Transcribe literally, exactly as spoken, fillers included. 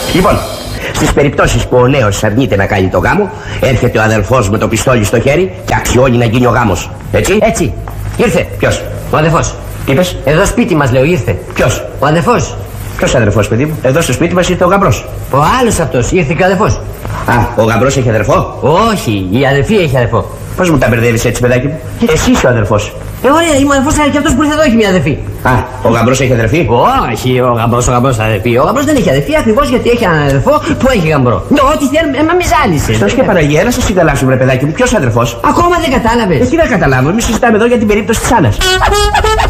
Λοιπόν, στις περιπτώσεις που ο νέος αρνείται να κάνει το γάμο, έρχεται ο αδελφός με το πιστόλι στο χέρι και αξιώνει να γίνει ο γάμος. Έτσι. Έτσι. Ήρθε. Ποιος? Ο αδερφός. Τι είπες? Εδώ σπίτι μας, λέω, ήρθε. Ποιος? Ο αδερφός. Ποιος αδερφός, παιδί μου? Εδώ στο σπίτι μας ήρθε ο γαμπρός. Ο άλλος αυτός. Ήρθε και ο αδερφός. Α, ο γαμπρός έχει αδερφό? Όχι, η αδερφή έχει αδερφό. Πώς μου τα μπερδεύεις έτσι, παιδάκι μου? Εσύ είσαι ο αδερφός. Ε, ωραία, είμαι ο αδερφός, αλλά και αυτός που ήρθε εδώ έχει μια αδερφή. Α, ο γαμπρός έχει αδερφή? Όχι, ο γαμπρός, ο γαμπρός αδερφή. Ο γαμπρός δεν έχει αδερφή ακριβώς γιατί έχει έναν αδερφό που έχει γαμπρό. Ναι, ό,τι θέλουμε, ε, μα μη ζάλισες. Στος και Παναγία, να σας συγκαλάσουμε, ρε παιδάκι μου, ποιος αδερφός? Ακόμα δεν κατάλαβες. Εκεί δεν καταλάβω, εμείς συζητάμε εδώ για την περίπτωση της Άννας.